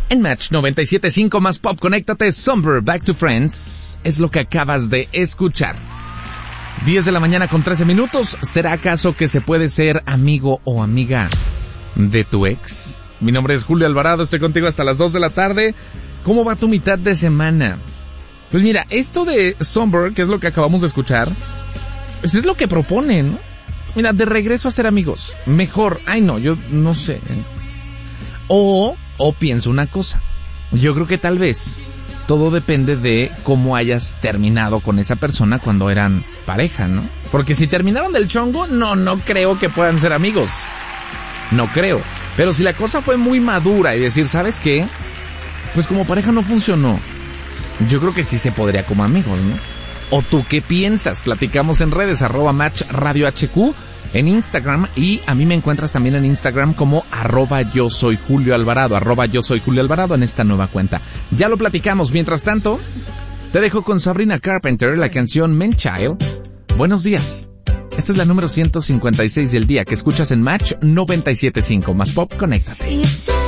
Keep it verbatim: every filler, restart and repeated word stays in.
En Match noventa y siete punto cinco más Pop, conéctate. Somber, Back to Friends, es lo que acabas de escuchar. diez de la mañana con trece minutos. ¿Será acaso que se puede ser amigo o amiga de tu ex? Mi nombre es Julio Alvarado, estoy contigo hasta las dos de la tarde. ¿Cómo va tu mitad de semana? Pues mira, esto de Somber, que es lo que acabamos de escuchar, pues es lo que proponen, ¿no? Mira, de regreso a ser amigos. Mejor, ay no, yo no sé. O, o pienso una cosa. Yo creo que tal vez todo depende de cómo hayas terminado con esa persona cuando eran pareja, ¿no? Porque si terminaron del chongo, no, no creo que puedan ser amigos. No creo. Pero si la cosa fue muy madura y decir, ¿sabes qué? Pues como pareja no funcionó. Yo creo que sí se podría como amigos, ¿no? ¿O tú qué piensas? Platicamos en redes, arroba Match Radio H Q, en Instagram, y a mí me encuentras también en Instagram como arroba yo soy Julio Alvarado, arroba yo soy Julio Alvarado en esta nueva cuenta. Ya lo platicamos. Mientras tanto, te dejo con Sabrina Carpenter, la canción Man Child. Buenos días. Esta es la número ciento cincuenta y seis del día que escuchas en Match noventa y siete punto cinco más Pop, conéctate.